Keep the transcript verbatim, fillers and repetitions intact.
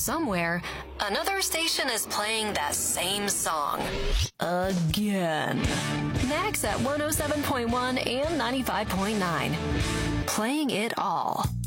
somewhere, another station is playing that same song. Again. Max at one oh seven point one and ninety-five point nine. Playing it all.